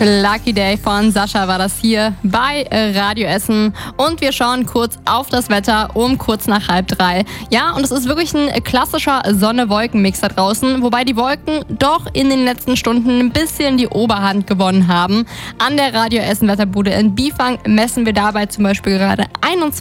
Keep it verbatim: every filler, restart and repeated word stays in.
Lucky Day von Sascha war das hier bei Radio Essen. Und wir schauen kurz auf das Wetter um kurz nach halb drei. Ja, und es ist wirklich ein klassischer Sonne-Wolken-Mix da draußen, wobei die Wolken doch in den letzten Stunden ein bisschen die Oberhand gewonnen haben. An der Radio Essen Wetterbude in Bifang messen wir dabei zum Beispiel gerade einundzwanzig